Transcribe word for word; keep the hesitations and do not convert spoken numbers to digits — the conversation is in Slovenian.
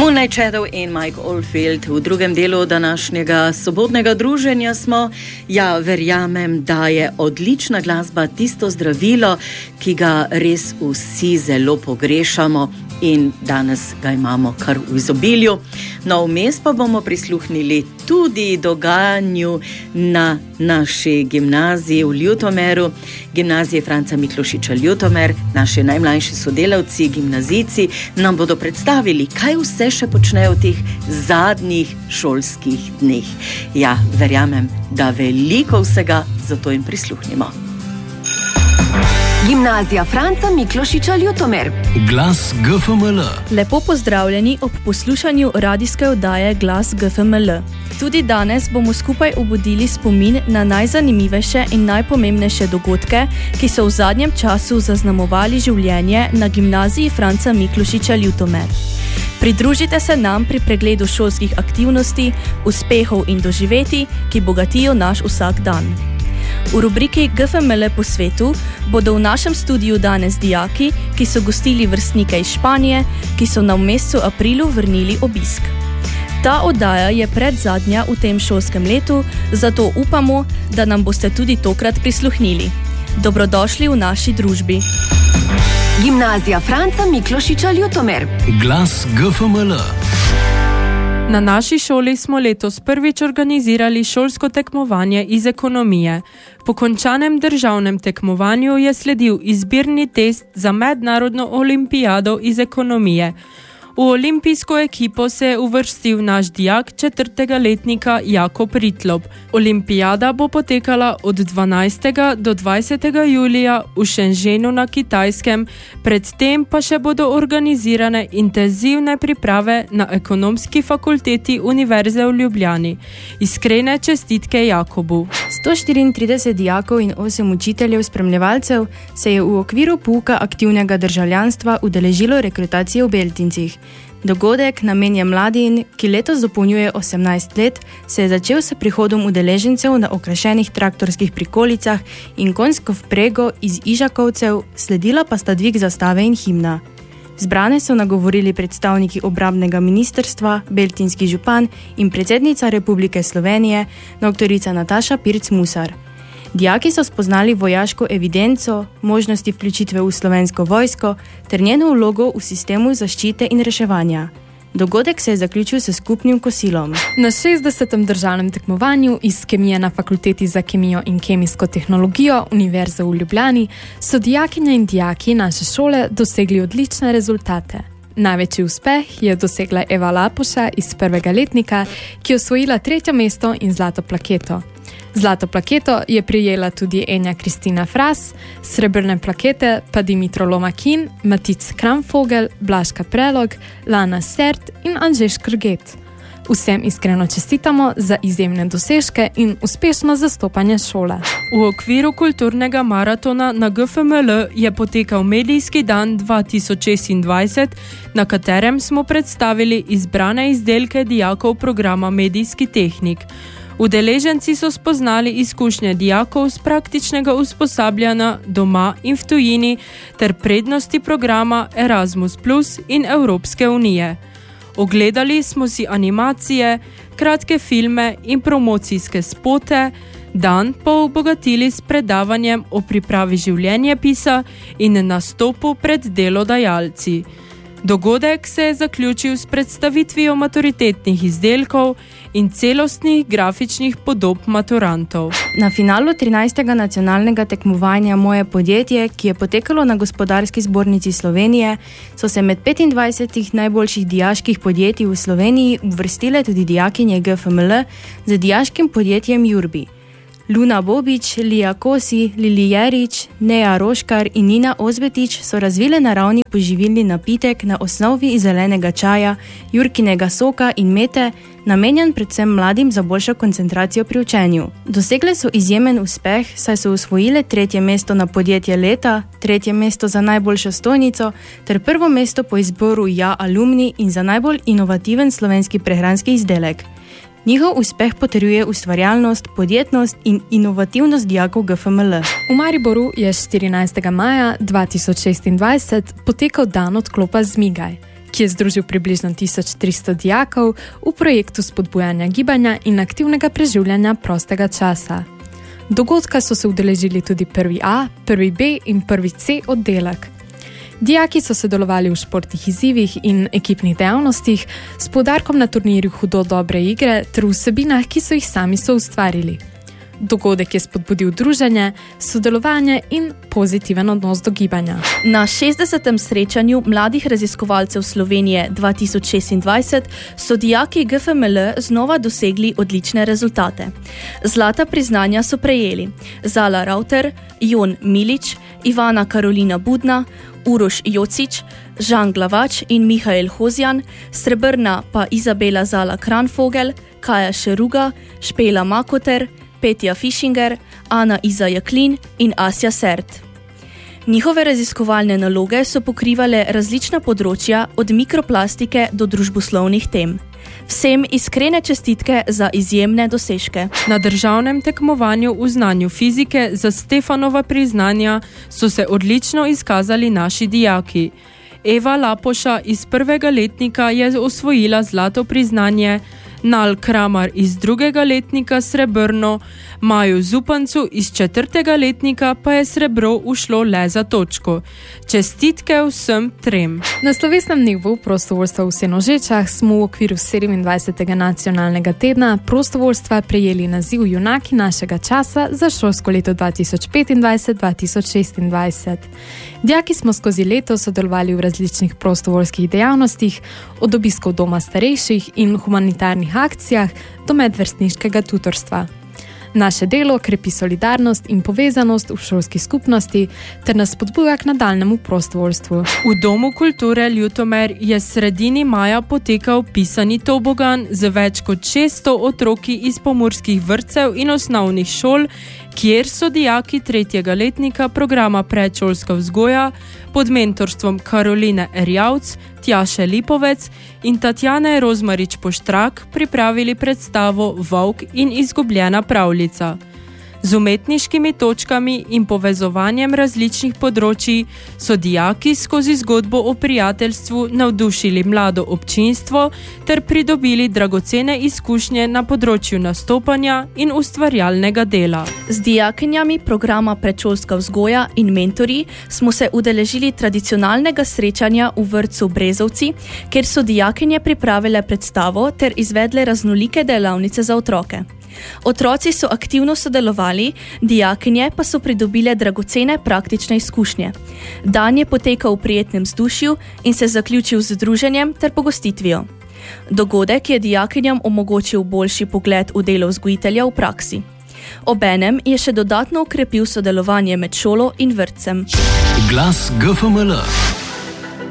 Moonlight Shadow in Mike Oldfield. V drugem delu današnjega sobotnega druženja smo, ja, verjamem, da je odlična glasba tisto zdravilo, ki ga res vsi zelo pogrešamo in danes ga imamo kar v izobilju. No, vmes pa bomo prisluhnili tudi dogajanju na naši gimnaziji v Ljutomeru, gimnazije Franca Miklošiča Ljutomer. Naši najmlajši sodelavci, gimnazijci, nam bodo predstavili, kaj vse še počnejo v teh zadnjih šolskih dneh. Ja, verjamem, da veliko vsega, zato jim prisluhnimo. Gimnazija Franca Miklošiča Ljutomer. Glas G F M L. Lepo pozdravljeni ob poslušanju radijske oddaje Glas G F M L. Tudi danes bomo skupaj obudili spomin na najzanimivejše in najpomembnejše dogodke, ki so v zadnjem času zaznamovali življenje na gimnaziji Franca Miklošiča Ljutomer. Pridružite se nam pri pregledu šolskih aktivnosti, uspehov in doživeti, ki bogatijo naš vsak dan. V rubriki G F M L po svetu bodo v našem studiu danes dijaki, ki so gostili vrstnike iz Španije, ki so nam v mesecu aprilu vrnili obisk. Ta oddaja je predzadnja v tem šolskem letu, zato upamo, da nam boste tudi tokrat prisluhnili. Dobrodošli v naši družbi. Gimnazija Franca Miklošiča Ljutomer. Glas G F M L. Na naši šoli smo letos prvič organizirali šolsko tekmovanje iz ekonomije. Po končanem državnem tekmovanju je sledil izbirni test za mednarodno olimpijado iz ekonomije. V olimpijsko ekipo se je uvrstil naš dijak četrtega letnika Jakob Ritlop. Olimpijada bo potekala od dvanajstega do dvajsetega julija v Shenzhenu na Kitajskem, predtem pa še bodo organizirane intenzivne priprave na ekonomski fakulteti Univerze v Ljubljani. Iskrene čestitke Jakobu. sto štiriintrideset dijakov in osem učiteljev spremljevalcev se je v okviru pouka aktivnega državljanstva udeležilo rekrutacije v Beltincih. Dogodek, namenjen mladin, ki letos dopolnjuje osemnajst let, se je začel s prihodom udeležencev na okrašenih traktorskih prikolicah in konjsko vprego iz Ižakovcev, sledila pa sta dvig zastave in himna. Zbrane so nagovorili predstavniki obrambnega ministrstva, beltinski župan in predsednica Republike Slovenije, doktorica Nataša Pirc-Musar. Dijaki so spoznali vojaško evidenco, možnosti vključitve v slovensko vojsko ter njeno vlogo v sistemu zaščite in reševanja. Dogodek se je zaključil s skupnim kosilom. Na šestdesetem državnem tekmovanju iz kemije na Fakulteti za kemijo in kemijsko tehnologijo Univerze v Ljubljani so dijakinje in dijaki naše šole dosegli odlične rezultate. Največji uspeh je dosegla Eva Lapoša iz prvega letnika, ki je osvojila tretje mesto in zlato plaketo. Zlato plaketo je prijela tudi Enja Kristina Fras, srebrne plakete pa Dimitro Lomakin, Matic Kramfogel, Blažka Prelog, Lana Sert in Anžeš Krget. Vsem iskreno čestitamo za izjemne dosežke in uspešno zastopanje šole. V okviru kulturnega maratona na G F M L je potekal Medijski dan dva tisoč šestindvajset, na katerem smo predstavili izbrane izdelke dijakov programa Medijski tehnik. Udeleženci so spoznali izkušnje dijakov z praktičnega usposabljanja doma in v tujini ter prednosti programa Erasmus plus in Evropske unije. Ogledali smo si animacije, kratke filme in promocijske spote, dan pa obogatili s predavanjem o pripravi življenjepisa in nastopu pred delodajalci. Dogodek se je zaključil s predstavitvijo maturitetnih izdelkov in celostnih grafičnih podob maturantov. Na finalu trinajstega nacionalnega tekmovanja Moje podjetje, ki je potekalo na Gospodarski zbornici Slovenije, so se med petindvajsetih najboljših dijaških podjetij v Sloveniji uvrstile tudi dijakinje G F M L z dijaškim podjetjem Jurbi. Luna Bobič, Lija Kosi, Lili Jerič, Neja Roškar in Nina Ozbetič so razvile naravni poživilni napitek na osnovi iz zelenega čaja, jurkinega soka in mete, namenjen predvsem mladim za boljšo koncentracijo pri učenju. Dosegle so izjemen uspeh, saj so osvojile tretje mesto na podjetje leta, tretje mesto za najboljšo stojnico ter prvo mesto po izboru Ja Alumni in za najbolj inovativen slovenski prehranski izdelek. Njihov uspeh potrjuje ustvarjalnost, podjetnost in inovativnost dijakov G F M L. V Mariboru je štirinajstega maja dva tisoč šestindvajset potekal dan odklopa Zmigaj. ki je združil približno tisoč tristo dijakov v projektu spodbujanja gibanja in aktivnega preživljanja prostega časa. Dogodka so se udeležili tudi prvi A, prvi B in prvi C oddelek. Dijaki so sodelovali v športnih izzivih in ekipnih dejavnostih s poudarkom na turnirju hudo dobre igre ter vsebinah, ki so jih sami soustvarili. Dogodek je spodbudil druženje, sodelovanje in pozitiven odnos do gibanja. Na šestdesetem srečanju mladih raziskovalcev Slovenije dva tisoč šestindvajset so dijaki G F M L znova dosegli odlične rezultate. Zlata priznanja so prejeli Zala Rauter, Jon Milič, Ivana Karolina Budna, Uroš Jocič, Žan Glavač in Mihael Hozjan, srebrna pa Izabela Zala Kranfogel, Kaja Šeruga, Špela Makoter, Petja Fischinger, Ana Iza Jaklin in Asja Sert. Njihove raziskovalne naloge so pokrivale različna področja od mikroplastike do družboslovnih tem. Vsem iskrene čestitke za izjemne dosežke. Na državnem tekmovanju v znanju fizike za Stefanova priznanja so se odlično izkazali naši dijaki. Eva Lapoša iz prvega letnika je osvojila zlato priznanje, Nal Kramar iz drugega letnika srebrno, Maju Zupancu iz četrtega letnika pa je srebro ušlo le za točko. Čestitke vsem trem. Na slovesnem dnevu prostovoljstva v Senožečah smo v okviru sedemindvajsetega nacionalnega tedna prostovoljstva prejeli naziv Junaki našega časa za šolsko leto dva tisoč petindvajset dva tisoč šestindvajset. Dijaki smo skozi leto sodelovali v različnih prostovoljskih dejavnostih, od obiskov doma starejših in humanitarnih akcijah do medvrstniškega tutorstva. Naše delo krepi solidarnost in povezanost v šolski skupnosti ter nas spodbuja k nadaljnemu prostovoljstvu. V Domu kulture Ljutomer je sredini maja potekal pisani tobogan z več kot šeststo otroki iz pomurskih vrtcev in osnovnih šol, kjer so dijaki tretjega letnika programa predšolska vzgoja pod mentorstvom Karoline Erjavc, Tjaše Lipovec in Tatjane Rozmarič-Poštrak pripravili predstavo Volk in izgubljena pravljica. Z umetniškimi točkami in povezovanjem različnih področji so dijaki skozi zgodbo o prijateljstvu navdušili mlado občinstvo ter pridobili dragocene izkušnje na področju nastopanja in ustvarjalnega dela. Z dijakinjami programa Predšolska vzgoja in mentorji smo se udeležili tradicionalnega srečanja v vrtcu Brezovci, kjer so dijakinje pripravile predstavo ter izvedle raznolike delavnice za otroke. Otroci so aktivno sodelovali, dijakinje pa so pridobile dragocene praktične izkušnje. Dan je potekal v prijetnem vzdušju in se zaključil z druženjem ter pogostitvijo. Dogodek je dijakinjam omogočil boljši pogled v delo vzgojitelja v praksi. Obenem je še dodatno okrepil sodelovanje med šolo in vrtcem. Glas G F M L.